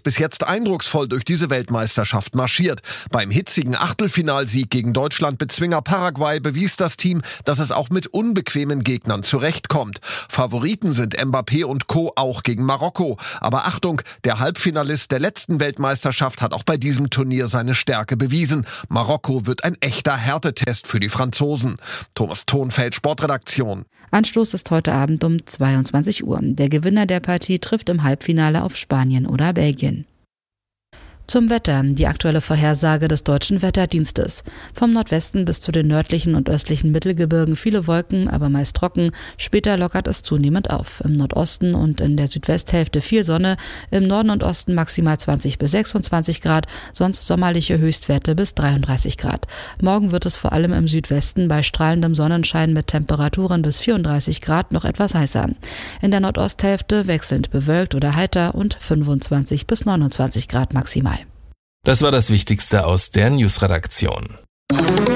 bis jetzt eindrucksvoll durch diese Weltmeisterschaft marschiert. Beim hitzigen Achtelfinalsieg gegen Deutschland-Bezwinger Paraguay bewies das Team, dass es auch mit unbequemen Gegnern zurechtkommt. Favoriten sind Mbappé und Co. auch gegen Marokko. Aber Achtung, der Halbfinalist der letzten Weltmeisterschaft hat auch bei diesem Turnier seine Stärke bewiesen. Marokko wird ein echter Härtetest für die Franzosen. Thomas Thonfeld, Sportredaktion. Anstoß ist heute Abend um 22 Uhr. Der Gewinner der Partie trifft im Halbfinale auf Spanien oder Belgien. Zum Wetter, die aktuelle Vorhersage des Deutschen Wetterdienstes. Vom Nordwesten bis zu den nördlichen und östlichen Mittelgebirgen viele Wolken, aber meist trocken. Später lockert es zunehmend auf. Im Nordosten und in der Südwesthälfte viel Sonne, im Norden und Osten maximal 20 bis 26 Grad, sonst sommerliche Höchstwerte bis 33 Grad. Morgen wird es vor allem im Südwesten bei strahlendem Sonnenschein mit Temperaturen bis 34 Grad noch etwas heißer. In der Nordosthälfte wechselnd bewölkt oder heiter und 25 bis 29 Grad maximal. Das war das Wichtigste aus der Newsredaktion.